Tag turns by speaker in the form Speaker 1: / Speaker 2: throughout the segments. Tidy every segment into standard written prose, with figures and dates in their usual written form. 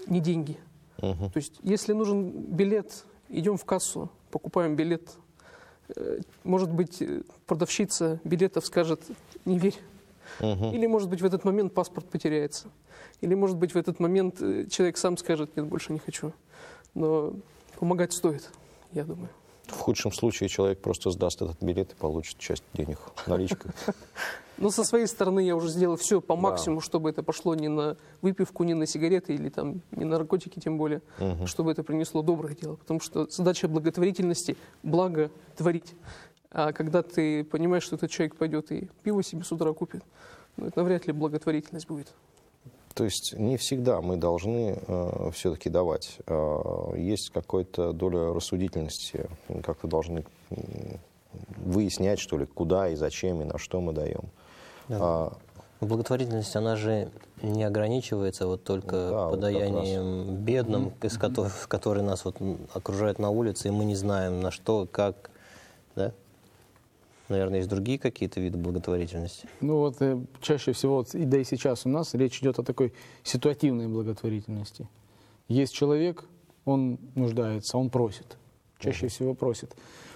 Speaker 1: не деньги. То есть, если нужен билет, идем в кассу, покупаем билет. Может быть, продавщица билетов скажет: не верь. Или, может быть, в этот момент паспорт потеряется. Или, может быть, в этот момент человек сам скажет: нет, больше не хочу. Но помогать стоит, я думаю.
Speaker 2: В худшем случае человек просто сдаст этот билет и получит часть денег наличкой.
Speaker 1: Но со своей стороны я уже сделал все по максимуму, чтобы это пошло не на выпивку, не на сигареты или там, не на наркотики, тем более, чтобы это принесло доброе дело. Потому что задача благотворительности – благо творить. А когда ты понимаешь, что этот человек пойдет и пиво себе с утра купит, ну, это навряд ли благотворительность будет.
Speaker 2: То есть не всегда мы должны все-таки давать. Есть какая-то доля рассудительности. Как-то должны выяснять, что ли, куда и зачем, и на что мы даем.
Speaker 3: Да. Благотворительность, она же не ограничивается вот только подаянием бедным, которые нас вот окружают на улице, и мы не знаем, на что, как, да? Наверное, есть другие какие-то виды благотворительности?
Speaker 4: Ну вот чаще всего, да и сейчас у нас речь идет о такой ситуативной благотворительности. Есть человек, он нуждается, он просит. Чаще всего просит.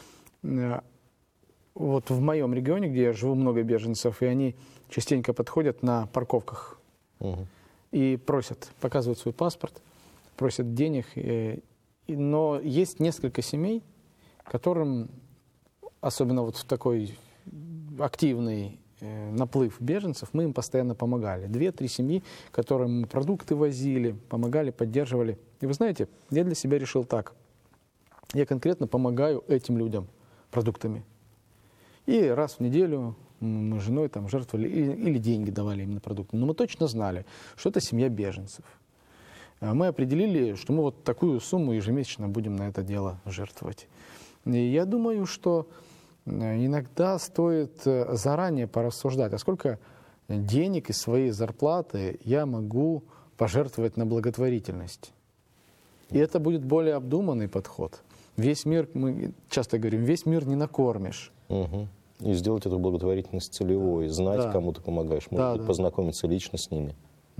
Speaker 4: Вот в моем регионе, где я живу, много беженцев, и они частенько подходят на парковках и просят, показывают свой паспорт, просят денег. Но есть несколько семей, которым, особенно вот в такой активный наплыв беженцев, мы им постоянно помогали. 2-3 семьи, которым мы продукты возили, помогали, поддерживали. И вы знаете, я для себя решил так. Я конкретно помогаю этим людям продуктами. И раз в неделю мы с женой там жертвовали или деньги давали им на продукты. Но мы точно знали, что это семья беженцев. Мы определили, что мы вот такую сумму ежемесячно будем на это дело жертвовать. И я думаю, что иногда стоит заранее порассуждать, а сколько денег из своей зарплаты я могу пожертвовать на благотворительность. И это будет более обдуманный подход. Весь мир, мы часто говорим, весь мир не накормишь.
Speaker 2: И сделать эту благотворительность целевой, знать, кому ты помогаешь, может быть, познакомиться лично с ними.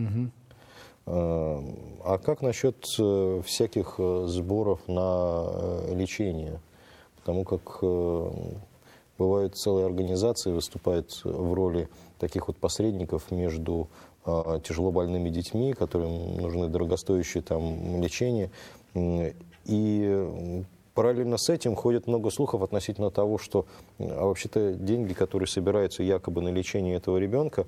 Speaker 2: А как насчет всяких сборов на лечение? Потому как бывают целые организации, выступают в роли таких вот посредников между тяжело больными детьми, которым нужны дорогостоящие там лечения. И параллельно с этим ходит много слухов относительно того, что вообще-то деньги, которые собираются якобы на лечение этого ребенка,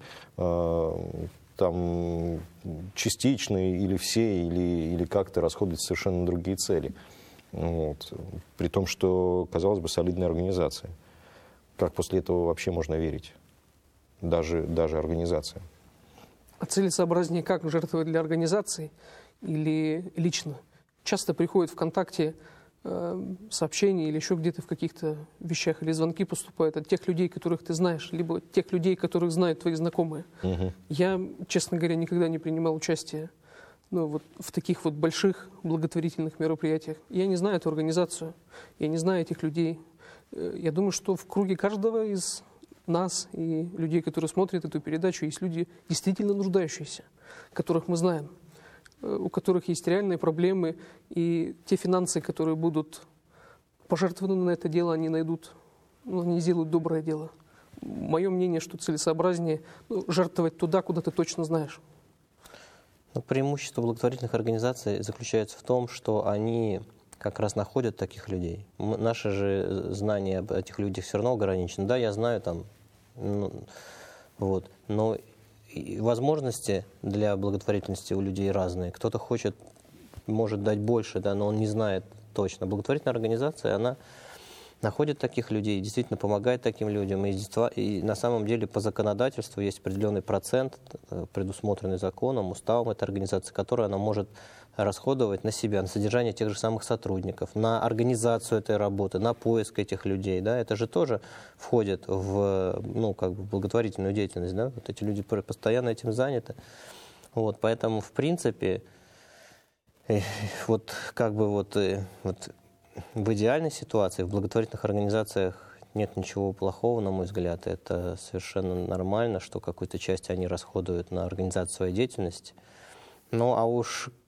Speaker 2: там частичные или все, или как-то расходуются совершенно на другие цели. Вот. При том, что, казалось бы, солидная организация. Как после этого вообще можно верить? Даже организация.
Speaker 1: А целесообразнее как жертвовать для организации или лично? Часто приходит ВКонтакте сообщения или еще где-то в каких-то вещах, или звонки поступают от тех людей, которых ты знаешь, либо тех людей, которых знают твои знакомые. Я, честно говоря, никогда не принимал участие вот в таких вот больших благотворительных мероприятиях. Я не знаю эту организацию, я не знаю этих людей. Я думаю, что в круге каждого из нас и людей, которые смотрят эту передачу, есть люди действительно нуждающиеся, которых мы знаем, у которых есть реальные проблемы, и те финансы, которые будут пожертвованы на это дело, они найдут, они сделают доброе дело. Мое мнение, что целесообразнее жертвовать туда, куда ты точно знаешь.
Speaker 3: Но преимущество благотворительных организаций заключается в том, что они как раз находят таких людей. Наши же знания об этих людях все равно ограничены. Да, я знаю там, но возможности для благотворительности у людей разные. Кто-то может дать больше, да, но он не знает точно. Благотворительная организация, она находит таких людей, действительно помогает таким людям. И на самом деле по законодательству есть определенный процент, предусмотренный законом, уставом этой организации, который она может расходовать на себя, на содержание тех же самых сотрудников, на организацию этой работы, на поиск этих людей. Да? Это же тоже входит в благотворительную деятельность. Да? Вот эти люди постоянно этим заняты. Поэтому, в принципе, в идеальной ситуации, в благотворительных организациях нет ничего плохого, на мой взгляд. Это совершенно нормально, что какую-то часть они расходуют на организацию своей деятельности. Ну, а уж